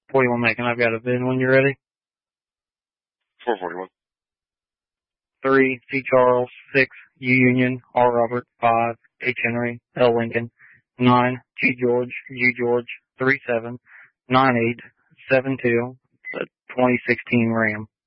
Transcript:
41 Macon, I've got a VIN when you're ready. 441. 3, C Charles, 6, U Union, R Robert, 5, H Henry, L Lincoln, 9, G George, G George, 37, 98, 72, 2016 Ram.